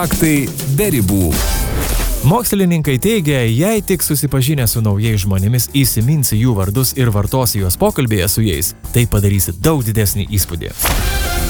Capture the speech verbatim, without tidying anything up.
Faktai be ribų. Mokslininkai teigia, jei tik susipažinę su naujais žmonėmis įsiminsi jų vardus ir vartosi juos pokalbėje su jais, tai padarysi daug didesnį įspūdį.